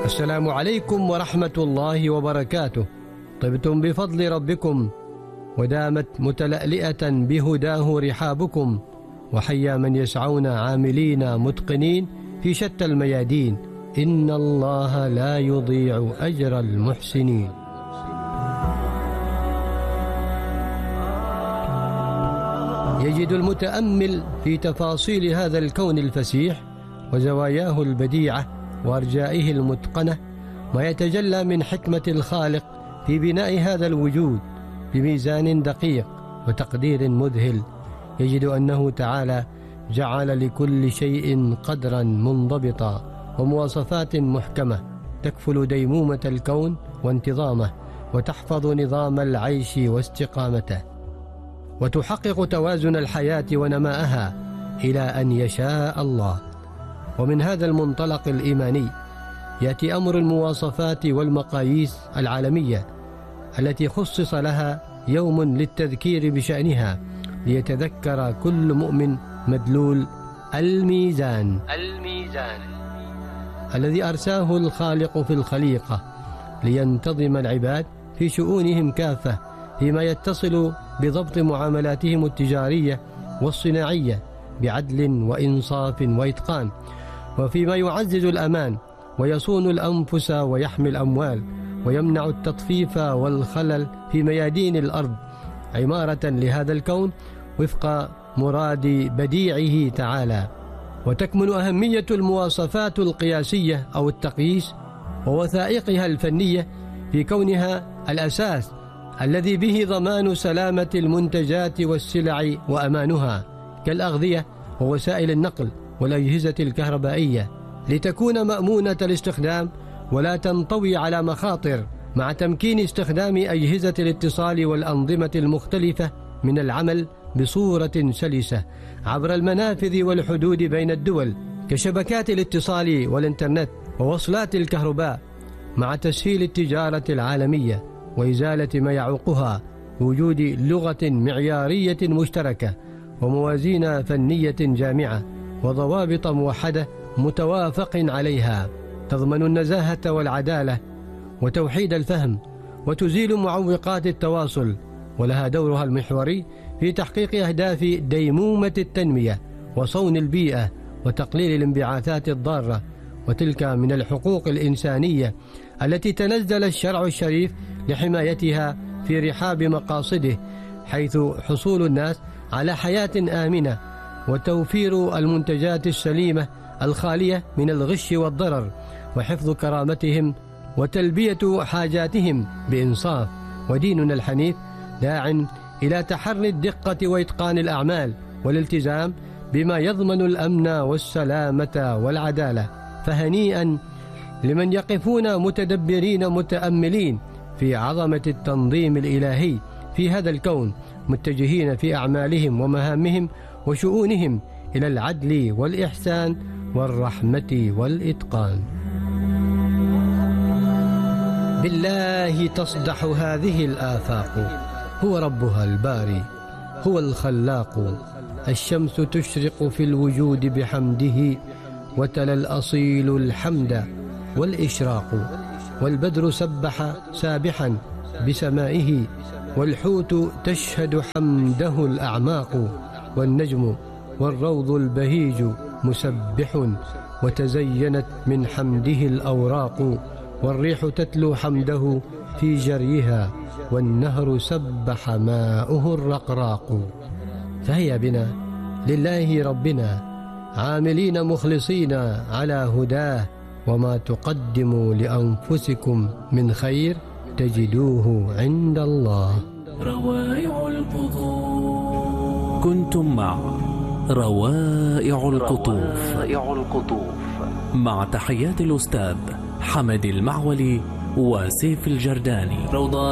السلام عليكم ورحمة الله وبركاته. طبتم بفضل ربكم ودامت متلألئة بهداه رحابكم، وحيا من يسعون عاملين متقنين في شتى الميادين، إن الله لا يضيع أجر المحسنين. يجد المتأمل في تفاصيل هذا الكون الفسيح وزواياه البديعة وأرجائه المتقنة ما يتجلى من حكمة الخالق في بناء هذا الوجود بميزان دقيق وتقدير مذهل. يجد أنه تعالى جعل لكل شيء قدرا منضبطا ومواصفات محكمة تكفل ديمومة الكون وانتظامه، وتحفظ نظام العيش واستقامته، وتحقق توازن الحياة ونماءها إلى أن يشاء الله. ومن هذا المنطلق الإيماني يأتي أمر المواصفات والمقاييس العالمية التي خصص لها يوم للتذكير بشأنها، ليتذكر كل مؤمن مدلول الميزان الذي أرساه الخالق في الخليقة لينتظم العباد في شؤونهم كافة، فيما يتصل بضبط معاملاتهم التجارية والصناعية بعدل وإنصاف وإتقان، وفيما يعزز الأمان ويصون الأنفس ويحمي الأموال ويمنع التطفيف والخلل في ميادين الأرض، عمارة لهذا الكون وفق مراد بديعه تعالى. وتكمن أهمية المواصفات القياسية أو التقييس ووثائقها الفنية في كونها الأساس الذي به ضمان سلامة المنتجات والسلع وأمانها، كالأغذية ووسائل النقل والأجهزة الكهربائية، لتكون مأمونة الاستخدام ولا تنطوي على مخاطر، مع تمكين استخدام أجهزة الاتصال والأنظمة المختلفة من العمل بصورة سلسة عبر المنافذ والحدود بين الدول، كشبكات الاتصال والإنترنت ووصلات الكهرباء، مع تسهيل التجارة العالمية وإزالة ما يعوقها، وجود لغة معيارية مشتركة وموازين فنية جامعة وضوابط موحدة متوافق عليها تضمن النزاهة والعدالة وتوحيد الفهم وتزيل معوقات التواصل، ولها دورها المحوري في تحقيق أهداف ديمومة التنمية وصون البيئة وتقليل الانبعاثات الضارة، وتلك من الحقوق الإنسانية التي تنزل الشرع الشريف لحمايتها في رحاب مقاصده، حيث حصول الناس على حياة آمنة وتوفير المنتجات السليمة الخالية من الغش والضرر، وحفظ كرامتهم وتلبية حاجاتهم بإنصاف. وديننا الحنيف داع إلى تحري الدقة وإتقان الأعمال والالتزام بما يضمن الأمن والسلامة والعدالة. فهنيئا لمن يقفون متدبرين متأملين في عظمة التنظيم الإلهي في هذا الكون، متجهين في أعمالهم ومهامهم وشؤونهم إلى العدل والإحسان والرحمة والإتقان. بالله تصدح هذه الآفاق، هو ربها الباري، هو الخلاق. الشمس تشرق في الوجود بحمده، وتلا الأصيل الحمد والإشراق، والبدر سبح سابحا بسمائه، والحوت تشهد حمده الأعماق، والنجم والروض البهيج مسبح، وتزينت من حمده الأوراق، والريح تتلو حمده في جريها، والنهر سبح ماؤه الرقراق. فهيا بنا لله ربنا عاملين مخلصين على هداه، وما تقدموا لأنفسكم من خير تجدوه عند الله. روائع القطوف. كنتم مع روائع القطوف مع تحيات الأستاذ حمد المعولي وسيف الجرداني.